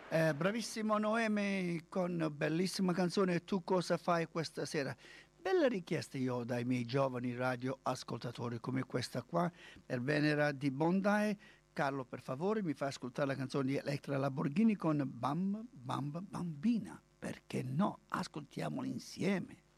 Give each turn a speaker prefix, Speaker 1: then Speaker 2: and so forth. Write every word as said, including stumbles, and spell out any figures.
Speaker 1: Eh, bravissimo Noemi con bellissima canzone. Tu cosa fai questa sera? Bella richiesta io ho dai miei giovani radioascoltatori come questa qua per Venera di Bondi. Carlo, per favore, mi fai ascoltare la canzone di Elettra Lamborghini con Bam Bam Bambina. Perché no? Ascoltiamoli insieme.